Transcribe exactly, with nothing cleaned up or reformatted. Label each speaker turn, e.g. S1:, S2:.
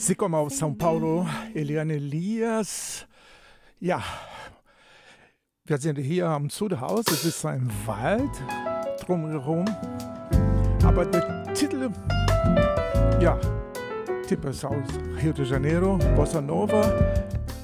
S1: Sie kommen aus São Paulo, Eliane Elias. Ja, wir sind hier am Zuderhaus. Es ist ein Wald drumherum. Aber der Titel, ja, Tipp ist aus Rio de Janeiro, Bossa Nova.